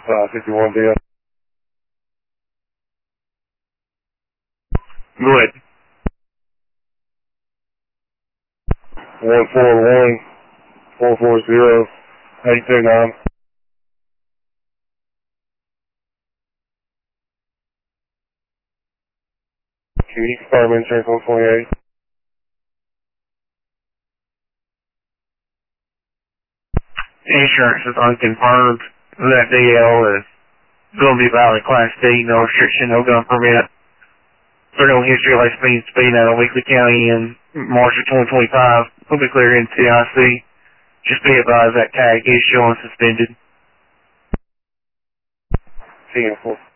51 deal. Go ahead. 141-440-829. Can you confirm insurance on 28? Insurance is unconfirmed. That DL is going to be valid Class D, no restriction, no gun permit. For no history of speeding out of Weakley County in March of 2025. Will be clear in CIC. Just be advised that tag is showing suspended. 10-4.